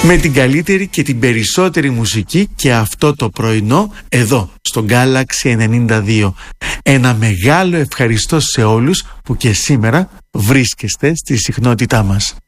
Με την καλύτερη και την περισσότερη μουσική και αυτό το πρωινό εδώ στο Galaxy 92. Ένα μεγάλο ευχαριστώ σε όλους που και σήμερα βρίσκεστε στη συχνότητά μας.